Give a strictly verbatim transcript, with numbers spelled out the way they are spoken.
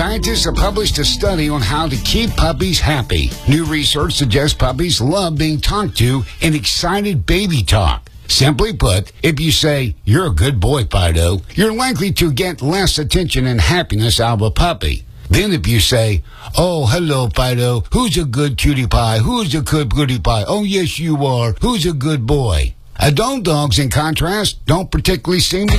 Scientists have published a study on how to keep puppies happy. New research suggests puppies love being talked to in excited baby talk. Simply put, if you say, "You're a good boy, Fido," you're likely to get less attention and happiness out of a puppy. Then if you say, "Oh, hello, Fido. Who's a good cutie pie? Who's a good cutie pie? Oh, yes, you are. Who's a good boy?" Adult dogs, in contrast, don't particularly seem to